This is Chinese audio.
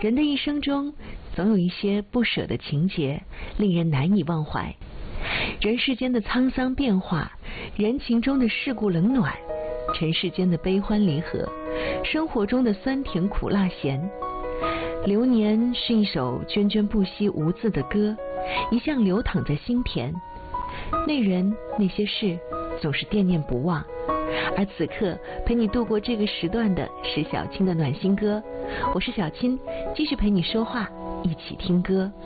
人的一生中，总有一些不舍的情节，令人难以忘怀。人世间的沧桑变化，人情中的世故冷暖，尘世间的悲欢离合，生活中的酸甜苦辣咸。流年是一首涓涓不息无字的歌，一向流淌在心田。那人那些事，总是惦念不忘。而此刻陪你度过这个时段的是小青的暖心歌，我是小青，继续陪你说话，一起听歌。